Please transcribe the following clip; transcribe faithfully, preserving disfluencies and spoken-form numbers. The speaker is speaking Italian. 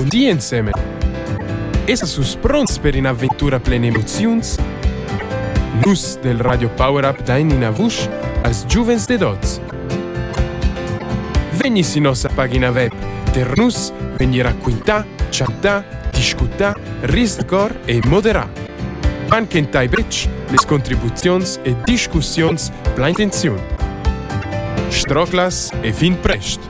con ti insieme. Essa sus pronts per un'avventura plena emozions? Nus del Radio Power Up dain in avush als giuvens de dots. Vegni si nostra pagina web per nus vegni racquintà, chantà, discutà, riscor e moderà. Anche in tai brecci le contribuzioni e discussioni pla intenzione. Stroclas e fin prest.